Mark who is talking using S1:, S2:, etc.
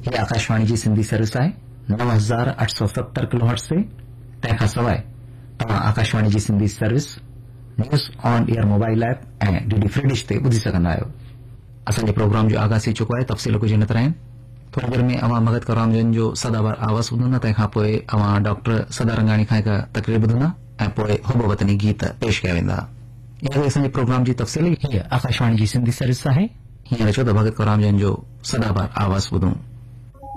S1: ये आकाशवाणी जी सिंधी सर्विस आहे 9870 किलोहर्ट्ज़ ते। तंहिंखां सवाइ तव्हां आकाशवाणी जी Sindhi service news on air mobile app ऐं डीडी फ्री डिश ते ॿुधी सघंदा आहियो। असांजे प्रोग्राम जो आगाज़ थी चुको आहे। तफ़सील कुझु हिन तरह आहिनि। थोरी देर में अवां मगध करामजन जो सदाबार आवाज़ ॿुधंदा। तंहिंखां पोइ अवां डॉक्टर सदा रंगाणी खां हिकु तकरीर ॿुधंदा ऐं पोइ हुब वतनी गीत पेश कया वेंदा। इन असांजे प्रोग्राम जी तफ़सील हीअ आकाशवाणी जी सिंधी सर्विस आहे। हींअर चओ त भगत करामजन जो सदाबार आवाज़ ॿुधूं।